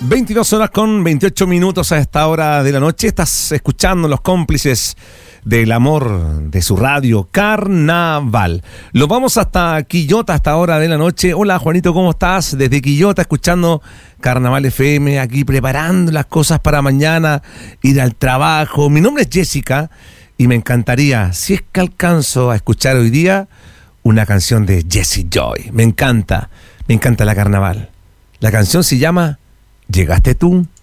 22 horas con 28 minutos a esta hora de la noche. Estás escuchando Los Cómplices del Amor de su radio Carnaval. Los vamos hasta Quillota a esta hora de la noche. Hola Juanito, ¿cómo estás? Desde Quillota escuchando Carnaval FM, aquí preparando las cosas para mañana, ir al trabajo. Mi nombre es Jessica y me encantaría, si es que alcanzo a escuchar hoy día, una canción de Jessie Joy. Me encanta la Carnaval. La canción se llama Llegaste tú.